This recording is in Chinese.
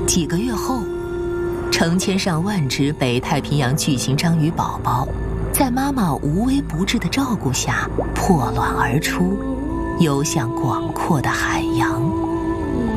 几个月后，成千上万只北太平洋巨型章鱼宝宝，在妈妈无微不至的照顾下破卵而出，游向广阔的海洋。